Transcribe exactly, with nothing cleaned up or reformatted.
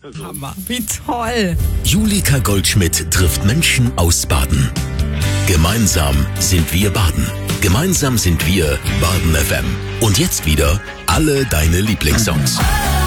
Hammer, wie toll. Julika Goldschmidt trifft Menschen aus Baden. Gemeinsam sind wir Baden. Gemeinsam sind wir Baden F M. Und jetzt wieder alle deine Lieblingssongs.